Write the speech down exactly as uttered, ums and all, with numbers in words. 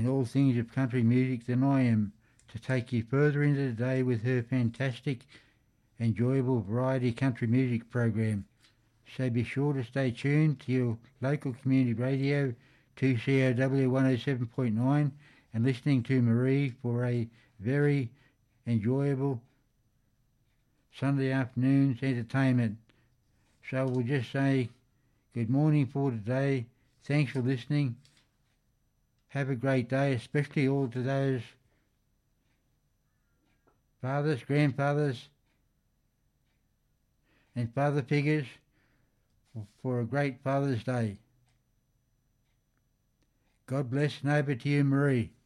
in all things of country music than I am, to take you further into the day with her fantastic, enjoyable variety country music program. So be sure to stay tuned to your local community radio, two C O W one oh seven point nine, and listening to Marie for a very enjoyable Sunday afternoon's entertainment. So we'll just say good morning for today. Thanks for listening. Have a great day, especially all to those fathers, grandfathers, and father figures for a great Father's Day. God bless, and over to you, Marie.